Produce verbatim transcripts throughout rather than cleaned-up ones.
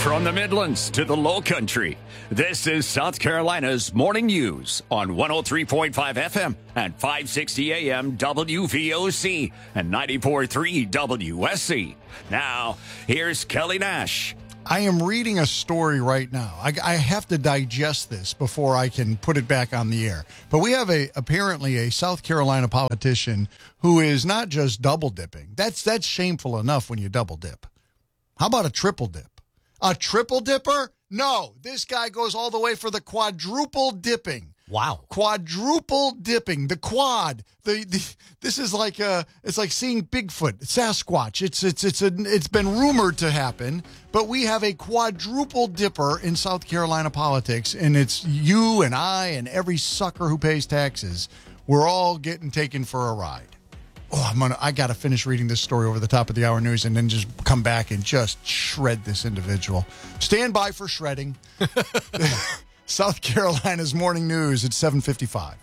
From the Midlands to the Low Country, this is South Carolina's Morning News on one oh three point five F M and five sixty A M W V O C and ninety-four point three W S C. Now, here's Kelly Nash. I am reading a story right now. I, I have to digest this before I can put it back on the air. But we have a apparently a South Carolina politician who is not just double dipping. That's that's shameful enough when you double dip. How about a triple dip? A triple dipper? No, this guy goes all the way for the quadruple dipping. Wow. Quadruple dipping. The quad. The, the this is like uh it's like seeing Bigfoot, Sasquatch. It's it's it's a, it's been rumored to happen, but we have a quadruple dipper in South Carolina politics, and it's you and I and every sucker who pays taxes. We're all getting taken for a ride. Oh, I'm gonna I gotta finish reading this story over the top of the hour news and then just come back and just shred this individual. Stand by for shredding. South Carolina's Morning News at seven fifty-five.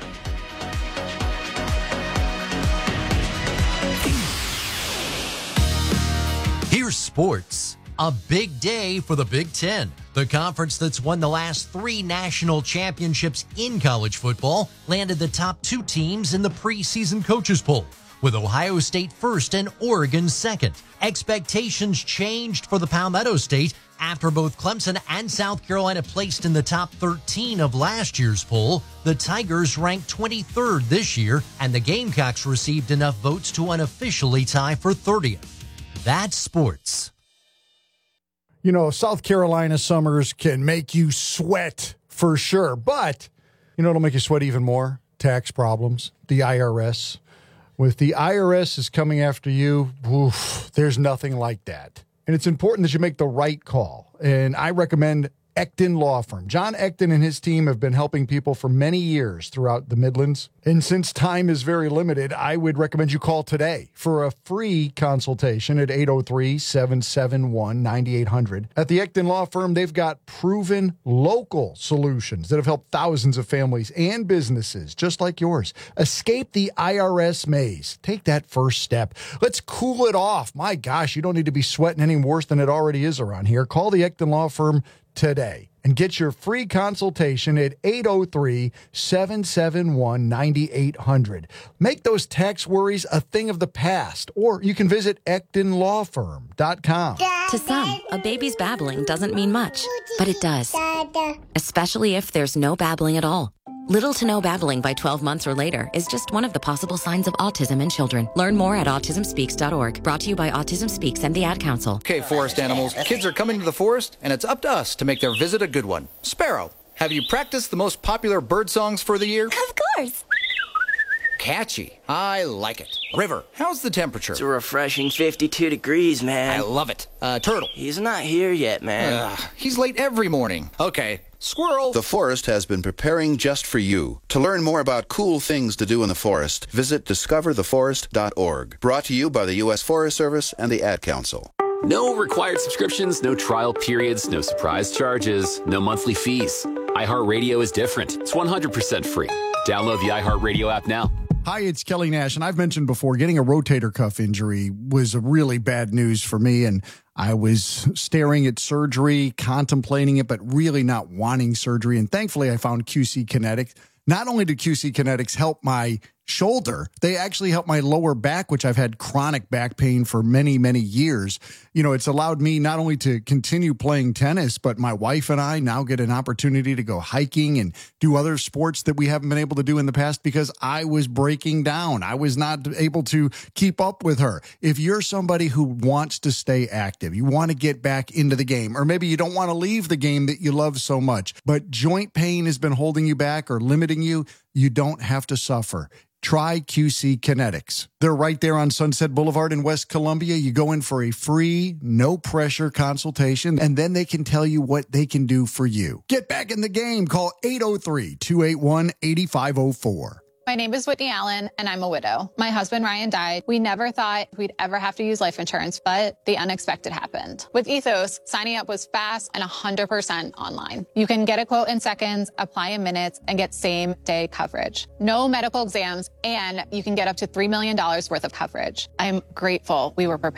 Here's sports. A big day for the Big Ten. The conference that's won the last three national championships in college football landed the top two teams in the preseason coaches poll, with Ohio State first and Oregon second. Expectations changed for the Palmetto State after both Clemson and South Carolina placed in the top thirteen of last year's poll. The Tigers ranked twenty-third this year, and the Gamecocks received enough votes to unofficially tie for thirtieth. That's sports. You know, South Carolina summers can make you sweat for sure, but you know, it'll make you sweat even more. Tax problems, the I R S. With the I R S is coming after you, oof, there's nothing like that. And it's important that you make the right call. And I recommend Ecton Law Firm. John Ecton and his team have been helping people for many years throughout the Midlands. And since time is very limited, I would recommend you call today for a free consultation at eight oh three, seven seven one, nine eight hundred. At the Ecton Law Firm, they've got proven local solutions that have helped thousands of families and businesses just like yours escape the I R S maze. Take that first step. Let's cool it off. My gosh, you don't need to be sweating any worse than it already is around here. Call the Ecton Law Firm today and get your free consultation at eight oh three, seven seven one, nine eight hundred. Make those tax worries a thing of the past, or you can visit ecton law firm dot com. To some, a baby's babbling doesn't mean much, but it does. Especially if there's no babbling at all. Little to no babbling by twelve months or later is just one of the possible signs of autism in children. Learn more at autism speaks dot org. Brought to you by Autism Speaks and the Ad Council. Okay, forest animals, kids are coming to the forest, and it's up to us to make their visit a good one. Sparrow, have you practiced the most popular bird songs for the year? Of course. Catchy. I like it. River, how's the temperature? It's a refreshing fifty-two degrees, man. I love it. Uh, Turtle. He's not here yet, man. Ugh, he's late every morning. Okay. Squirrel. The forest has been preparing just for you. To learn more about cool things to do in the forest, visit discover the forest dot org. Brought to you by the U S Forest Service and the Ad Council. No required subscriptions, no trial periods, no surprise charges, no monthly fees. iHeartRadio is different. It's one hundred percent free. Download the iHeartRadio app now. Hi, it's Kelly Nash, and I've mentioned before, getting a rotator cuff injury was really bad news for me, and I was staring at surgery, contemplating it, but really not wanting surgery, and thankfully I found Q C Kinetics. Not only did Q C Kinetics help my shoulder, they actually helped my lower back, which I've had chronic back pain for many, many years. You know, it's allowed me not only to continue playing tennis, but my wife and I now get an opportunity to go hiking and do other sports that we haven't been able to do in the past because I was breaking down. I was not able to keep up with her. If you're somebody who wants to stay active, you want to get back into the game, or maybe you don't want to leave the game that you love so much, but joint pain has been holding you back or limiting you, you don't have to suffer. Try Q C Kinetics. They're right there on Sunset Boulevard in West Columbia. You go in for a free, no-pressure consultation, and then they can tell you what they can do for you. Get back in the game. Call eight oh three, two eight one, eight five oh four. My name is Whitney Allen, and I'm a widow. My husband, Ryan, died. We never thought we'd ever have to use life insurance, but the unexpected happened. With Ethos, signing up was fast and one hundred percent online. You can get a quote in seconds, apply in minutes, and get same-day coverage. No medical exams, and you can get up to three million dollars worth of coverage. I'm grateful we were prepared.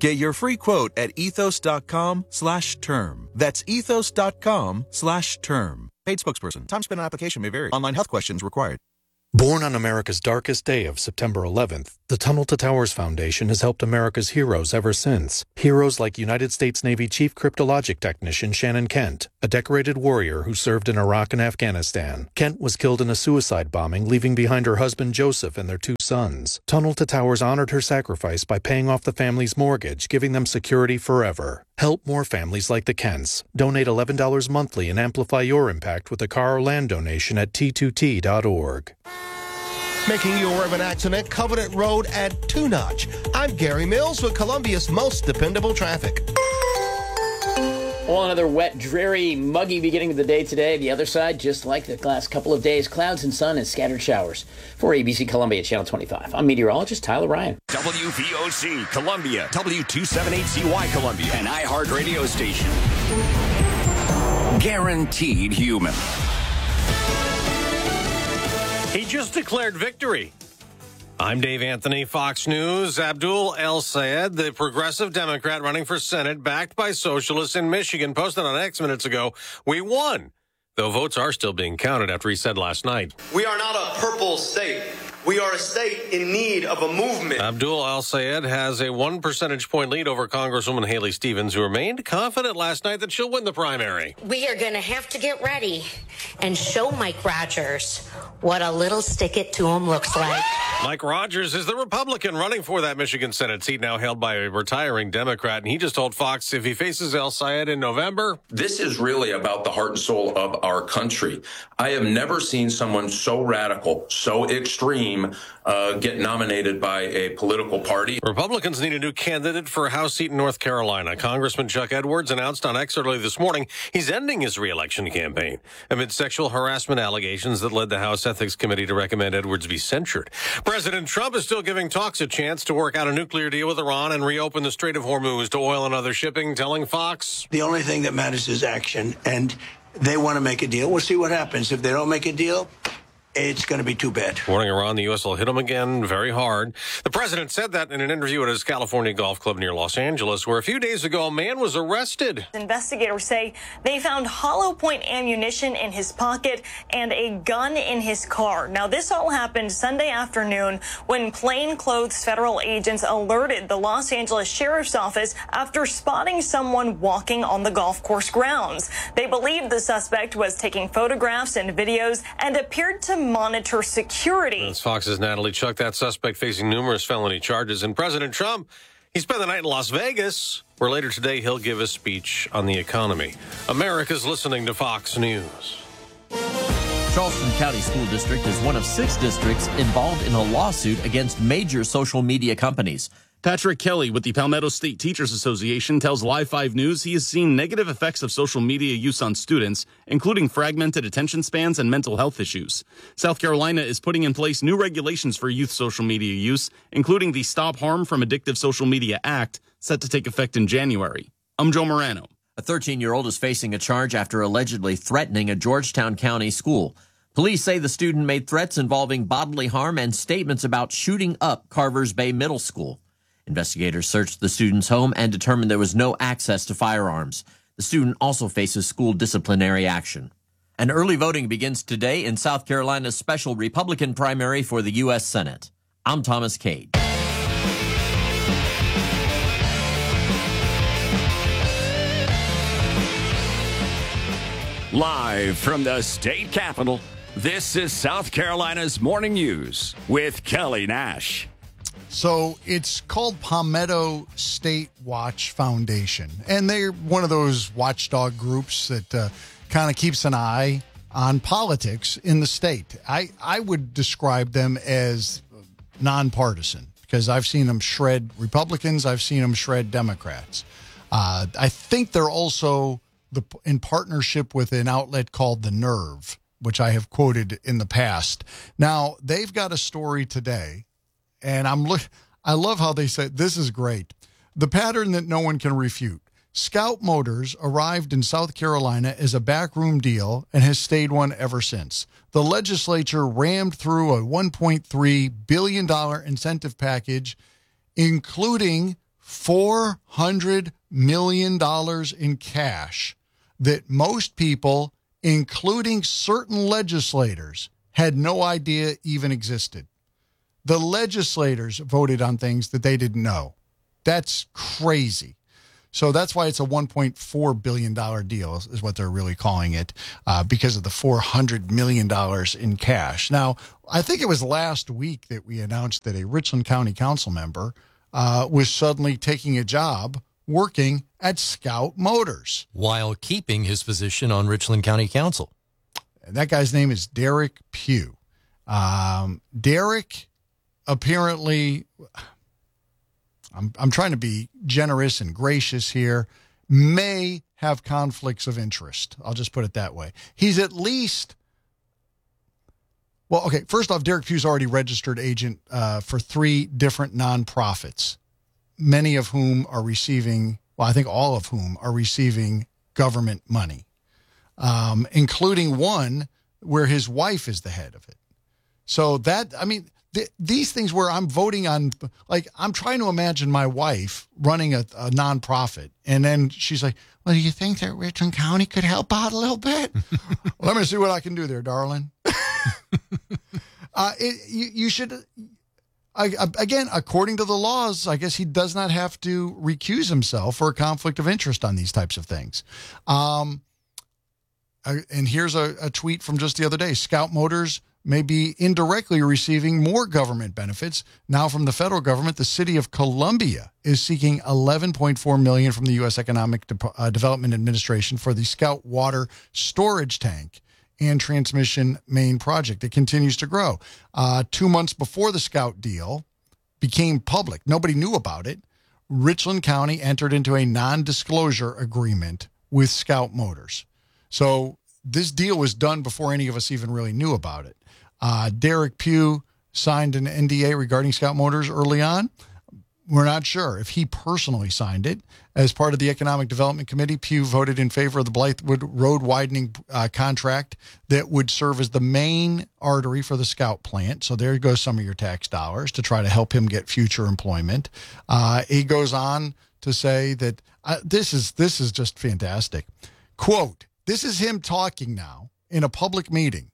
Get your free quote at ethos.com slash term. That's ethos.com slash term. Paid spokesperson. Time spent on application may vary. Online health questions required. Born on America's darkest day of September eleventh, the Tunnel to Towers Foundation has helped America's heroes ever since. Heroes like United States Navy Chief Cryptologic Technician Shannon Kent, a decorated warrior who served in Iraq and Afghanistan. Kent was killed in a suicide bombing, leaving behind her husband Joseph and their two sons. Tunnel to Towers honored her sacrifice by paying off the family's mortgage, giving them security forever. Help more families like the Kents. Donate eleven dollars monthly and amplify your impact with a car or land donation at T two T dot org. Making you aware of an accident, Covenant Road at Two Notch. I'm Gary Mills with Columbia's most dependable traffic. Well, another wet, dreary, muggy beginning of the day today. The other side, just like the last couple of days, clouds and sun and scattered showers. For A B C Columbia Channel twenty-five, I'm meteorologist Tyler Ryan. W V O C Columbia, W two seventy-eight C Y Columbia, an iHeart radio station. Guaranteed human. He just declared victory. I'm Dave Anthony, Fox News. Abdul El-Sayed, the progressive Democrat running for Senate, backed by socialists in Michigan, posted on X minutes ago, "We won," though votes are still being counted after he said last night. We are not a purple state. We are a state in need of a movement. Abdul El-Sayed has a one percentage point lead over Congresswoman Haley Stevens, who remained confident last night that she'll win the primary. We are going to have to get ready and show Mike Rogers what a little stick it to him looks like. Mike Rogers is the Republican running for that Michigan Senate seat, now held by a retiring Democrat, and he just told Fox if he faces El-Sayed in November. This is really about the heart and soul of our country. I have never seen someone so radical, so extreme, uh, get nominated by a political party. Republicans need a new candidate for a House seat in North Carolina. Congressman Chuck Edwards announced on X early this morning he's ending his re-election campaign amid sexual harassment allegations that led the House Ethics Committee to recommend Edwards be censured. President Trump is still giving talks a chance to work out a nuclear deal with Iran and reopen the Strait of Hormuz to oil and other shipping, telling Fox, "The only thing that matters is action, and they want to make a deal. We'll see what happens. If they don't make a deal, it's going to be too bad." Warning Iran, the U S will hit them again very hard. The president said that in an interview at his California golf club near Los Angeles, where a few days ago a man was arrested. Investigators say they found hollow point ammunition in his pocket and a gun in his car. Now, this all happened Sunday afternoon when plainclothes federal agents alerted the Los Angeles Sheriff's Office after spotting someone walking on the golf course grounds. They believed the suspect was taking photographs and videos and appeared to monitor security. That's Fox's Natalie Chuck, that suspect facing numerous felony charges. And President Trump, he spent the night in Las Vegas, where later today he'll give a speech on the economy. America's listening to Fox News. Charleston County School District is one of six districts involved in a lawsuit against major social media companies. Patrick Kelly with the Palmetto State Teachers Association tells Live five News he has seen negative effects of social media use on students, including fragmented attention spans and mental health issues. South Carolina is putting in place new regulations for youth social media use, including the Stop Harm from Addictive Social Media Act, set to take effect in January. I'm Joe Morano. A thirteen-year-old is facing a charge after allegedly threatening a Georgetown County school. Police say the student made threats involving bodily harm and statements about shooting up Carvers Bay Middle School. Investigators searched the student's home and determined there was no access to firearms. The student also faces school disciplinary action. And early voting begins today in South Carolina's special Republican primary for the U S Senate. I'm Thomas Cade. Live from the state capitol, this is South Carolina's Morning News with Kelly Nash. So it's called Palmetto State Watch Foundation, and they're one of those watchdog groups that uh, kind of keeps an eye on politics in the state. I, I would describe them as nonpartisan because I've seen them shred Republicans. I've seen them shred Democrats. Uh, I think they're also the, in partnership with an outlet called The Nerve, which I have quoted in the past. Now, they've got a story today. And I'm look. I love how they said this is great. The pattern that no one can refute. Scout Motors arrived in South Carolina as a backroom deal and has stayed one ever since. The legislature rammed through a one point three billion dollars incentive package, including four hundred million dollars in cash that most people, including certain legislators, had no idea even existed. The legislators voted on things that they didn't know. That's crazy. So that's why it's a one point four billion dollars deal is what they're really calling it, uh, because of the four hundred million dollars in cash. Now, I think it was last week that we announced that a Richland County council member uh, was suddenly taking a job working at Scout Motors, while keeping his position on Richland County Council. And that guy's name is Derek Pugh. Um, Derek apparently... I'm, I'm trying to be generous and gracious here, may have conflicts of interest. I'll just put it that way. He's at least, well, okay, first off, Derek Pugh's already registered agent uh, for three different nonprofits, many of whom are receiving, well, I think all of whom are receiving government money, um, including one where his wife is the head of it. So that, I mean... These things where I'm voting on, like, I'm trying to imagine my wife running a, a nonprofit, and then she's like, well, do you think that Richland County could help out a little bit? Well, let me see what I can do there, darling. uh, it, you, you should, I, again, according to the laws, I guess he does not have to recuse himself for a conflict of interest on these types of things. Um, I, and here's a, a tweet from just the other day. Scout Motors may be indirectly receiving more government benefits. Now from the federal government, the city of Columbia is seeking eleven point four million dollars from the U S Economic De- uh, Development Administration for the Scout water storage tank and transmission main project that continues to grow. Uh, two months before the Scout deal became public, nobody knew about it, Richland County entered into a non-disclosure agreement with Scout Motors. So this deal was done before any of us even really knew about it. Uh, Derek Pugh signed an N D A regarding Scout Motors early on. We're not sure if he personally signed it. As part of the Economic Development Committee, Pugh voted in favor of the Blythewood Road widening uh, contract that would serve as the main artery for the Scout plant. So there goes some of your tax dollars to try to help him get future employment. Uh, he goes on to say that uh, this is this is just fantastic. Quote, this is him talking now in a public meeting.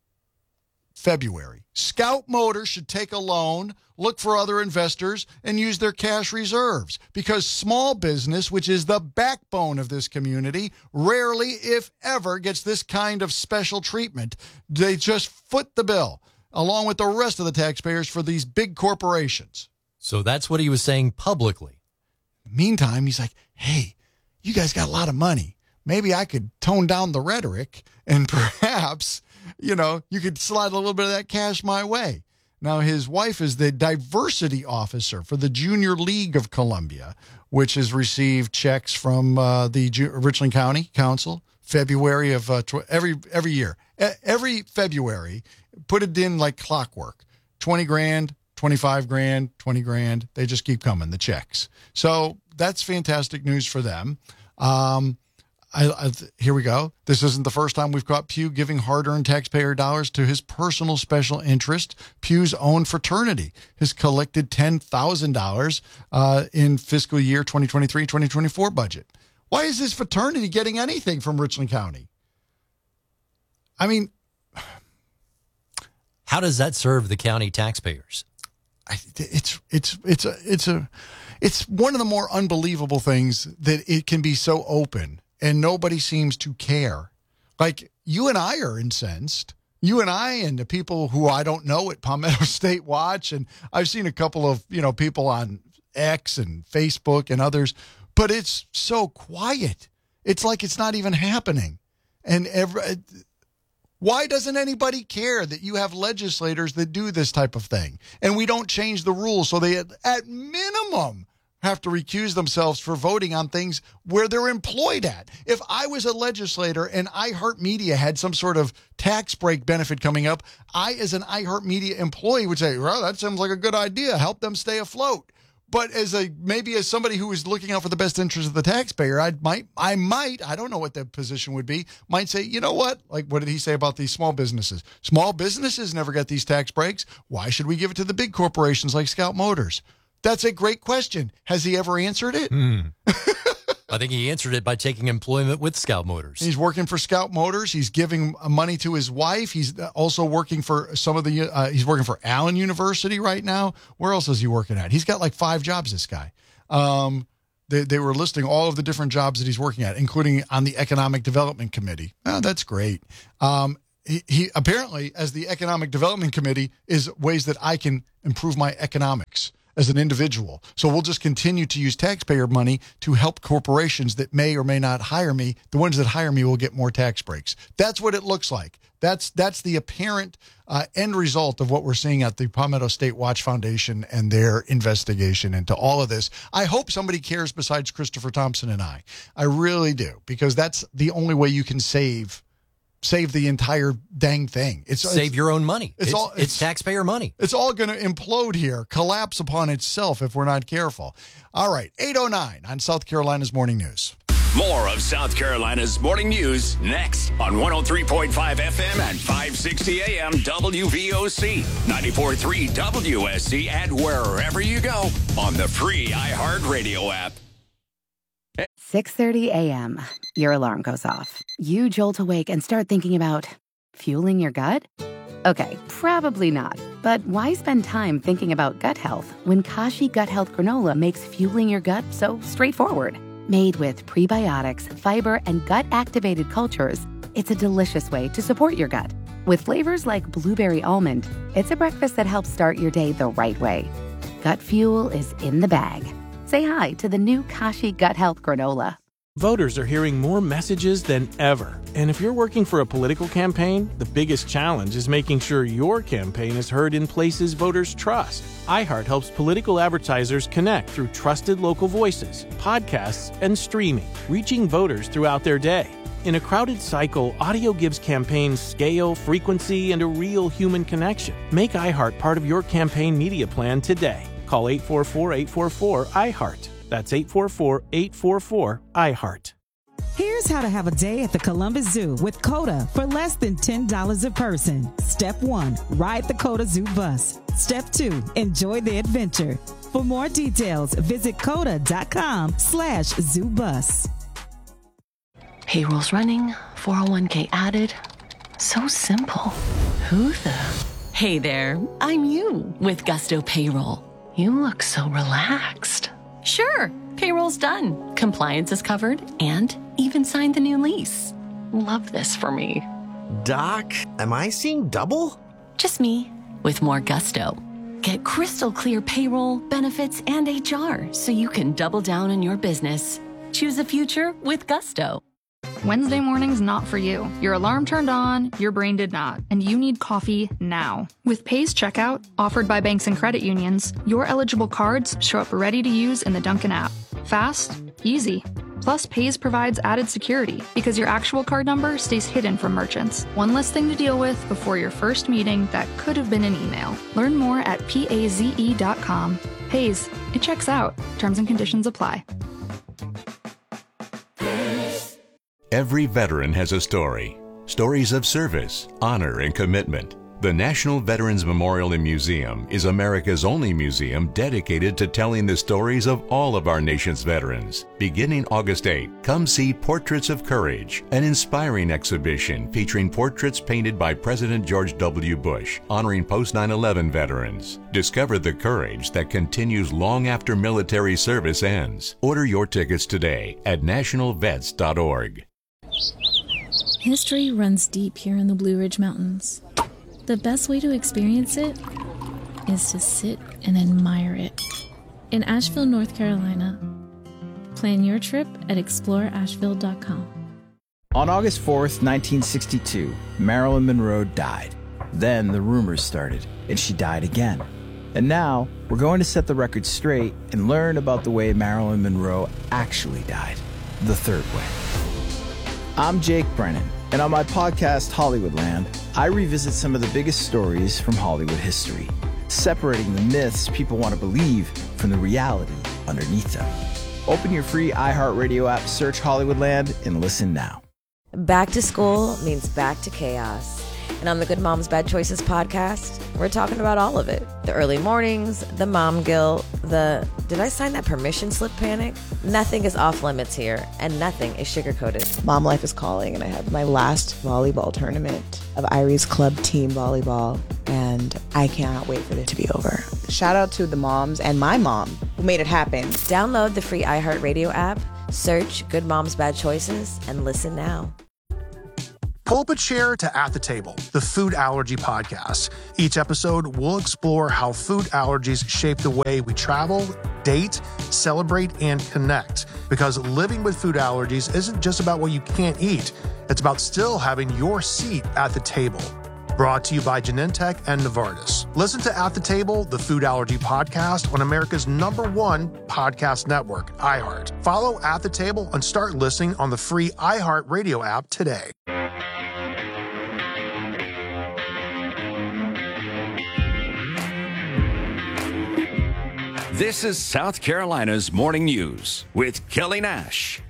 February. Scout Motors should take a loan, look for other investors, and use their cash reserves because small business, which is the backbone of this community, rarely, if ever, gets this kind of special treatment. They just foot the bill, along with the rest of the taxpayers, for these big corporations. So that's what he was saying publicly. Meantime, he's like, hey, you guys got a lot of money. Maybe I could tone down the rhetoric and perhaps... you know, you could slide a little bit of that cash my way. Now, his wife is the diversity officer for the Junior League of Columbia, which has received checks from uh, the Ju- Richland County Council, February of uh, tw- every every year. E- every February, put it in like clockwork. twenty grand, twenty-five grand, twenty grand. They just keep coming, the checks. So that's fantastic news for them. Um I, I, here we go. This isn't the first time we've caught Pugh giving hard-earned taxpayer dollars to his personal special interest. Pugh's own fraternity has collected ten thousand dollars uh, in fiscal year twenty twenty-three twenty twenty-four budget. Why is this fraternity getting anything from Richland County? I mean... How does that serve the county taxpayers? I, it's it's it's a, it's a it's one of the more unbelievable things that it can be so open. And nobody seems to care. Like, you and I are incensed. You and I and the people who I don't know at Palmetto State Watch. And I've seen a couple of, you know, people on X and Facebook and others. But it's so quiet. It's like it's not even happening. And every, why doesn't anybody care that you have legislators that do this type of thing? And we don't change the rules so they, at, at minimum, have to recuse themselves for voting on things where they're employed at. If I was a legislator and iHeartMedia had some sort of tax break benefit coming up, I, as an iHeartMedia employee, would say, well, that sounds like a good idea. Help them stay afloat. But as a maybe as somebody who is looking out for the best interest of the taxpayer, I might, I might, I don't know what the position would be, might say, you know what? Like, what did he say about these small businesses? Small businesses never get these tax breaks. Why should we give it to the big corporations like Scout Motors? That's a great question. Has he ever answered it? Hmm. I think he answered it by taking employment with Scout Motors. He's working for Scout Motors. He's giving money to his wife. He's also working for some of the, uh, he's working for Allen University right now. Where else is he working at? He's got like five jobs, this guy. Um, they, they were listing all of the different jobs that he's working at, including on the Economic Development Committee. Oh, that's great. Um, he, he apparently, as the Economic Development Committee, is ways that I can improve my economics as an individual. So we'll just continue to use taxpayer money to help corporations that may or may not hire me. The ones that hire me will get more tax breaks. That's what it looks like. That's that's the apparent uh, end result of what we're seeing at the Palmetto State Watch Foundation and their investigation into all of this. I hope somebody cares besides Christopher Thompson and I. I really do, because that's the only way you can save Save the entire dang thing. It's Save it's, your own money. It's, It's, all it's taxpayer money. It's all going to implode here, collapse upon itself if we're not careful. All right, eight oh nine on South Carolina's Morning News. More of South Carolina's Morning News next on one oh three point five F M and five sixty A M W V O C, ninety-four point three W S C, and wherever you go on the free iHeartRadio app. six thirty a.m. Your alarm goes off. You jolt awake and start thinking about fueling your gut? Okay, probably not. But why spend time thinking about gut health when Kashi Gut Health Granola makes fueling your gut so straightforward? Made with prebiotics, fiber, and gut-activated cultures, it's a delicious way to support your gut. With flavors like blueberry almond, it's a breakfast that helps start your day the right way. Gut fuel is in the bag. Say hi to the new Kashi Gut Health Granola. Voters are hearing more messages than ever. And if you're working for a political campaign, the biggest challenge is making sure your campaign is heard in places voters trust. iHeart helps political advertisers connect through trusted local voices, podcasts, and streaming, reaching voters throughout their day. In a crowded cycle, audio gives campaigns scale, frequency, and a real human connection. Make iHeart part of your campaign media plan today. Call eight four four, eight four four, I heart. That's eight four four, eight four four, I heart. Here's how to have a day at the Columbus Zoo with COTA for less than ten dollars a person. Step one, ride the COTA Zoo bus. Step two, enjoy the adventure. For more details, visit COTA.com slash zoo bus. Payroll's running, four oh one k added. So simple. Who the? Hey there, I'm you with Gusto Payroll. You look so relaxed. Sure, payroll's done. Compliance is covered and even signed the new lease. Love this for me. Doc, am I seeing double? Just me with more Gusto. Get crystal clear payroll, benefits, and H R so you can double down on your business. Choose a future with Gusto. Wednesday morning's not for you. Your alarm turned on, your brain did not, and you need coffee now. With Paze Checkout, offered by banks and credit unions, your eligible cards show up ready to use in the Dunkin' app. Fast, easy. Plus, Paze provides added security because your actual card number stays hidden from merchants. One less thing to deal with before your first meeting that could have been an email. Learn more at paze dot com. Paze, it checks out. Terms and conditions apply. Every veteran has a story. Stories of service, honor, and commitment. The National Veterans Memorial and Museum is America's only museum dedicated to telling the stories of all of our nation's veterans. Beginning August eighth, come see Portraits of Courage, an inspiring exhibition featuring portraits painted by President George W. Bush, honoring post nine eleven veterans. Discover the courage that continues long after military service ends. Order your tickets today at national vets dot org. History runs deep here in the Blue Ridge Mountains. The best way to experience it is to sit and admire it. In Asheville, North Carolina, plan your trip at explore asheville dot com. On August fourth, nineteen sixty-two, Marilyn Monroe died. Then the rumors started, and she died again. And now, we're going to set the record straight and learn about the way Marilyn Monroe actually died, the third way. I'm Jake Brennan, and on my podcast, Hollywoodland, I revisit some of the biggest stories from Hollywood history, separating the myths people want to believe from the reality underneath them. Open your free iHeartRadio app, search Hollywoodland, and listen now. Back to school means back to chaos. And on the Good Moms Bad Choices podcast, we're talking about all of it. The early mornings, the mom guilt, the did I sign that permission slip panic? Nothing is off limits here, and nothing is sugarcoated. Mom life is calling, and I have my last volleyball tournament of Irie's club team volleyball, and I cannot wait for it to be over. Shout out to the moms and my mom who made it happen. Download the free iHeartRadio app, search Good Moms Bad Choices, and listen now. Pull up a chair to At the Table, the food allergy podcast. Each episode, we'll explore how food allergies shape the way we travel, date, celebrate, and connect. Because living with food allergies isn't just about what you can't eat. It's about still having your seat at the table. Brought to you by Genentech and Novartis. Listen to At the Table, the food allergy podcast on America's number one podcast network, iHeart. Follow At the Table and start listening on the free iHeart Radio app today. This is South Carolina's Morning News with Kelly Nash.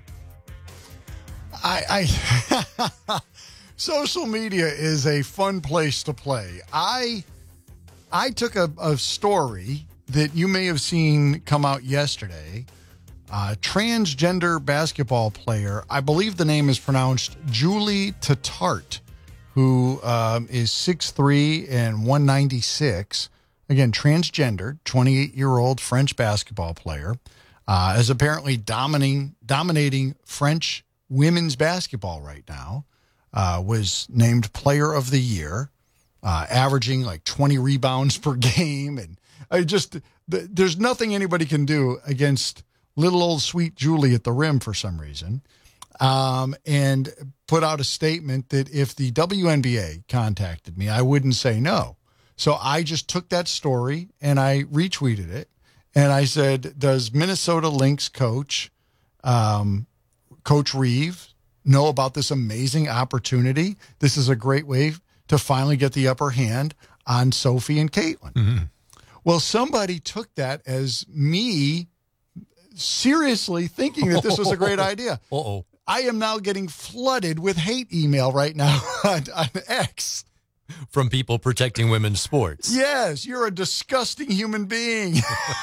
I, I social media is a fun place to play. I I took a, a story that you may have seen come out yesterday. Uh, transgender basketball player, I believe the name is pronounced Julie Tattart, who um, is six three and one ninety-six. Again, transgender, twenty-eight-year-old French basketball player, uh, is apparently dominating dominating French women's basketball right now. Uh, was named Player of the Year, uh, averaging like twenty rebounds per game, and I just th- there's nothing anybody can do against little old sweet Julie at the rim for some reason. Um, and put out a statement that if the W N B A contacted me, I wouldn't say no. So I just took that story and I retweeted it. And I said, does Minnesota Lynx coach, um, Coach Reeve, know about this amazing opportunity? This is a great way to finally get the upper hand on Sophie and Caitlin. Mm-hmm. Well, somebody took that as me seriously thinking that this was a great idea. Uh-oh. I am now getting flooded with hate email right now on, on X. From people protecting women's sports. Yes, you're a disgusting human being.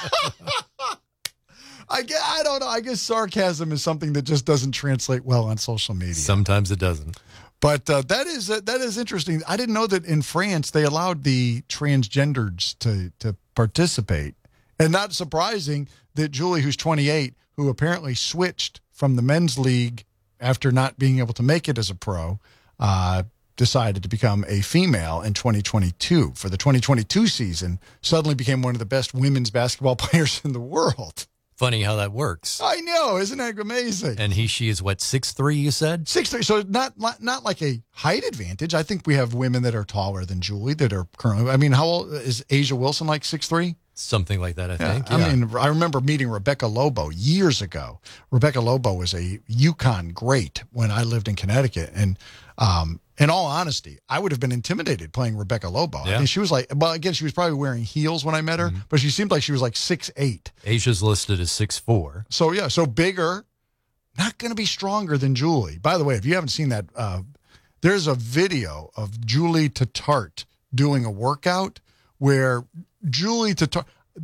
I, guess, I don't know. I guess sarcasm is something that just doesn't translate well on social media. Sometimes it doesn't. But uh, that is uh, that is interesting. I didn't know that in France they allowed the transgenders to, to participate. And not surprising that Julie, who's twenty-eight, who apparently switched from the men's league after not being able to make it as a pro, uh, decided to become a female in twenty twenty-two. For the twenty twenty-two season, suddenly became one of the best women's basketball players in the world. Funny how that works. I know, isn't that amazing? And he, she is what, six three, you said? six three, so not not like a height advantage. I think we have women that are taller than Julie that are currently, I mean, how old is Asia Wilson, like six three? Something like that, I yeah, think. Yeah. I mean, I remember meeting Rebecca Lobo years ago. Rebecca Lobo was a UConn great when I lived in Connecticut. And um, in all honesty, I would have been intimidated playing Rebecca Lobo. Yeah. I mean, she was like, well, again, she was probably wearing heels when I met her, mm-hmm. but she seemed like she was like six eight. Asia's listed as six four. So, yeah, so bigger, not going to be stronger than Julie. By the way, if you haven't seen that, uh, there's a video of Julie Tattart doing a workout where Julie Tattart,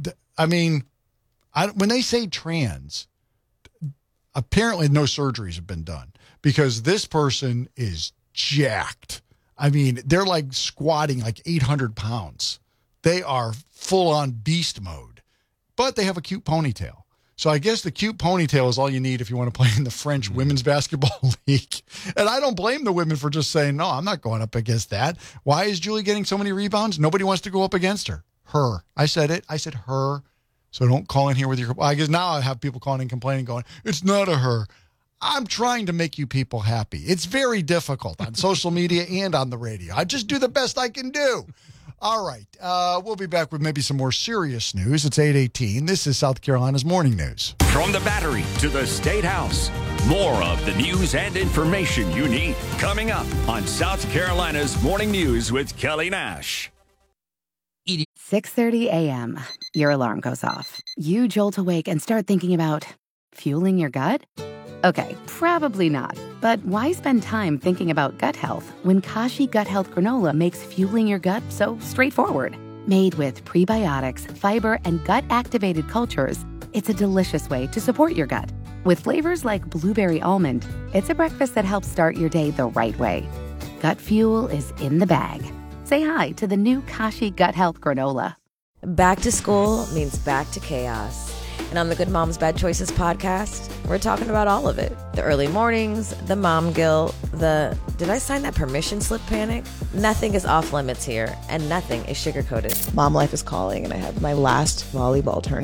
I mean, I, when they say trans, apparently no surgeries have been done because this person is jacked. I mean, they're like squatting like eight hundred pounds. They are full on beast mode, but they have a cute ponytail. So I guess the cute ponytail is all you need if you want to play in the French mm-hmm. women's basketball league. And I don't blame the women for just saying, no, I'm not going up against that. Why is Julie getting so many rebounds? Nobody wants to go up against her. Her. I said it. I said her. So don't call in here with your, I guess now I have people calling in complaining going, it's not a her. I'm trying to make you people happy. It's very difficult on social media and on the radio. I just do the best I can do. All right. Uh, we'll be back with maybe some more serious news. It's eight eighteen. This is South Carolina's Morning News. From the Battery to the State House, more of the news and information you need coming up on South Carolina's Morning News with Kelly Nash. six thirty a.m. Your alarm goes off. You jolt awake and start thinking about fueling your gut? Okay, probably not. But why spend time thinking about gut health when Kashi Gut Health Granola makes fueling your gut so straightforward? Made with prebiotics, fiber, and gut-activated cultures, it's a delicious way to support your gut. With flavors like blueberry almond, it's a breakfast that helps start your day the right way. Gut fuel is in the bag. Say hi to the new Kashi Gut Health Granola. Back to school means back to chaos. And on the Good Moms Bad Choices podcast, we're talking about all of it. The early mornings, the mom guilt, the did I sign that permission slip panic? Nothing is off limits here, and nothing is sugar-coated. Mom life is calling, and I have my last volleyball tournament